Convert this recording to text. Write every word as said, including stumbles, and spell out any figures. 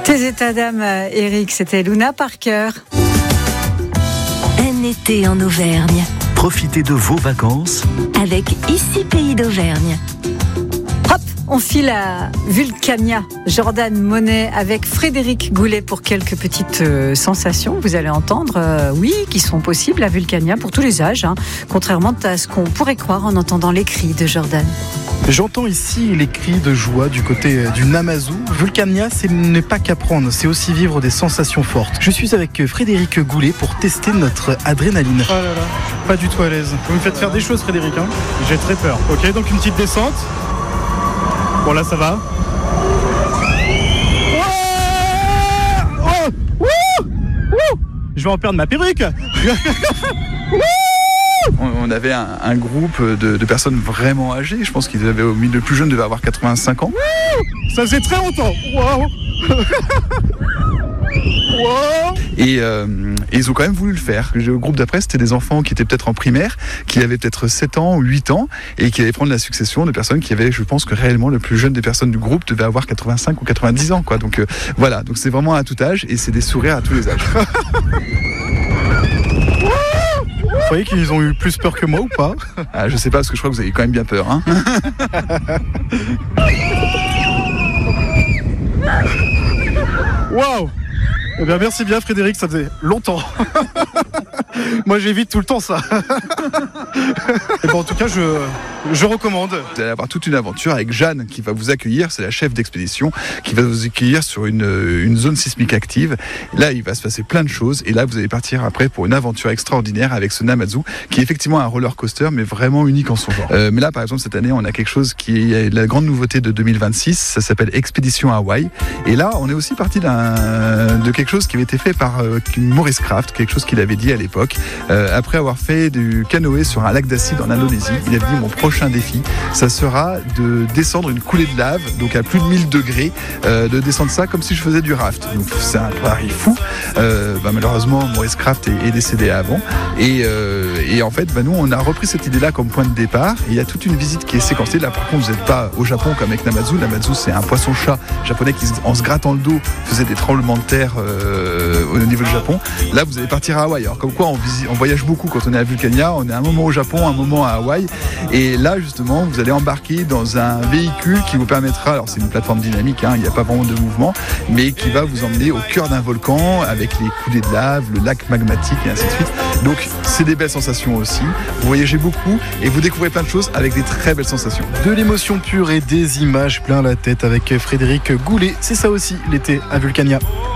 Tes états d'âme, Eric, c'était Luna Parker. Un été en Auvergne. Profitez de vos vacances avec Ici Pays d'Auvergne. Hop, on file à Vulcania, Jordan Monet avec Frédéric Goulet pour quelques petites euh, sensations. Vous allez entendre, euh, oui, qui sont possibles à Vulcania pour tous les âges, hein, contrairement à ce qu'on pourrait croire en entendant les cris de Jordan. J'entends ici les cris de joie du côté du Namazou. Vulcania, ce n'est pas qu'apprendre, c'est aussi vivre des sensations fortes. Je suis avec Frédéric Goulet pour tester notre adrénaline. Oh là là, pas du tout à l'aise. Vous me faites faire des choses, Frédéric, hein. J'ai très peur. Ok, donc une petite descente. Bon, là, ça va. Oh oh oh Je vais en perdre ma perruque. On avait un, un groupe de, de personnes vraiment âgées. Je pense qu'ils avaient, le plus jeune devait avoir quatre-vingt-cinq ans. Ça faisait très longtemps. Wow. Wow. Et, euh, et ils ont quand même voulu le faire. Le groupe d'après, c'était des enfants qui étaient peut-être en primaire, qui avaient peut-être sept ans ou huit ans, et qui allaient prendre la succession de personnes qui avaient, je pense que réellement, le plus jeune des personnes du groupe devait avoir quatre-vingt-cinq ou quatre-vingt-dix ans, quoi. Donc euh, voilà, donc c'est vraiment à tout âge, et c'est des sourires à tous les âges. Vous croyez qu'ils ont eu plus peur que moi ou pas? Ah, je sais pas, parce que je crois que vous avez quand même bien peur, hein. Waouh! Eh bien, merci bien, Frédéric, ça faisait longtemps. Moi, j'évite tout le temps ça. Et bon, en tout cas, je, je recommande. Vous allez avoir toute une aventure avec Jeanne qui va vous accueillir, c'est la chef d'expédition, qui va vous accueillir sur une, une zone sismique active. Là, il va se passer plein de choses, et là, vous allez partir après pour une aventure extraordinaire avec ce Namazou, qui est effectivement un roller coaster, mais vraiment unique en son genre. Euh, mais là, par exemple, cette année, on a quelque chose qui est la grande nouveauté de deux mille vingt-six, ça s'appelle Expédition Hawaï. Et là, on est aussi parti d'un, de quelque chose qui avait été fait par euh, Maurice Kraft, quelque chose qu'il avait dit à l'époque. Euh, après avoir fait du canoë sur un lac d'acide en Indonésie, il a dit mon prochain défi, ça sera de descendre une coulée de lave, donc à plus de mille degrés, euh, de descendre ça comme si je faisais du raft. Donc c'est un pari fou. Euh, bah, malheureusement, Maurice Kraft est, est décédé avant. Et, euh, et en fait, bah, nous, on a repris cette idée-là comme point de départ. Et il y a toute une visite qui est séquencée. Là, par contre, vous n'êtes pas au Japon comme avec Namazou. Namazou, c'est un poisson-chat japonais qui, en se grattant le dos, faisait des tremblements de terre euh, au niveau du Japon. Là, vous allez partir à Hawaï. Alors, comme quoi, on, visite, on voyage beaucoup quand on est à Vulcania. On est un moment au Japon, un moment à Hawaï. Et là, justement, vous allez embarquer dans un véhicule qui vous permettra, alors c'est une plateforme dynamique, hein, il n'y a pas vraiment de mouvement, mais qui va vous emmener au cœur d'un volcan avec les coulées de lave, le lac magmatique et ainsi de suite. Donc, c'est des belles sensations aussi. Vous voyagez beaucoup et vous découvrez plein de choses avec des très belles sensations. De l'émotion pure et des images plein la tête avec Frédéric Goulet. C'est ça aussi l'été à Vulcania.